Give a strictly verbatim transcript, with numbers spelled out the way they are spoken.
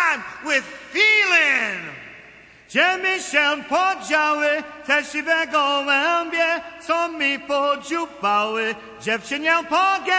man with feeling. Gdzie mi się podziały te siwe gołębie, co mi podziupały, dziewczynię po